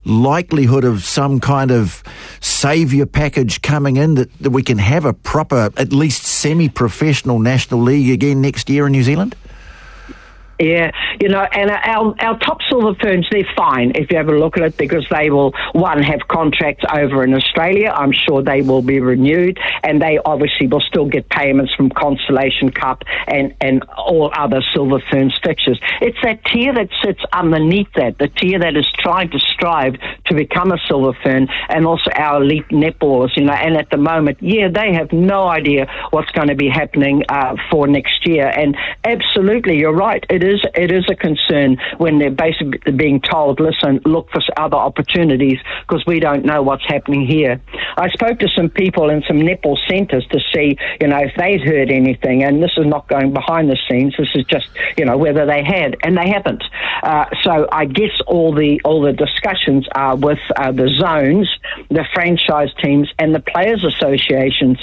likelihood of some kind of saviour package coming in that we can have a proper, at least semi-professional National League again next year in New Zealand? Yeah, and our top silver ferns, they're fine if you have a look at it, because they will, one, have contracts over in Australia. I'm sure they will be renewed, and they obviously will still get payments from Constellation Cup and all other silver fern fixtures. It's that tier that sits underneath that, the tier that is trying to strive to become a silver fern, and also our elite netballers, and at the moment, they have no idea what's going to be happening for next year. And absolutely, you're right, it is a concern when they're basically being told, listen, look for other opportunities, because we don't know what's happening here. I spoke to some people in some netball centres to see, if they'd heard anything, and this is not going behind the scenes, this is just, whether they had, and they haven't. So I guess all the discussions are with the zones, the franchise teams, and the players' associations